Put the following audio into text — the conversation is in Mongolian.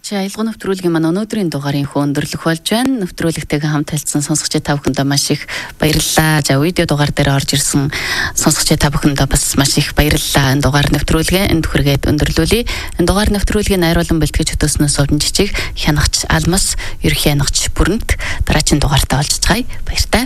За аялга нэвтрүүлгийн маань өнөөдрийн дугаарын өндөрлөх болж байна. Нэвтрүүлэгтэйгээ хамт хэлсэн сонсогчид та бүхэндээ маш их баярлалаа. За видео дугаар дээр орж ирсэн сонсогчид та бүхэндээ бас маш их баярлалаа. Энэ дугаар нэвтрүүлгээ энд хүргээд өндөрлүүлье. Энэ дугаар нэвтрүүлгийн найруулан бэлтгэж хөтөөснөөс өвдөн жижиг хянагч Алмас, ерхий хянагч Бүрэнт дараагийн дугаартаа олж цаая. Баяртай.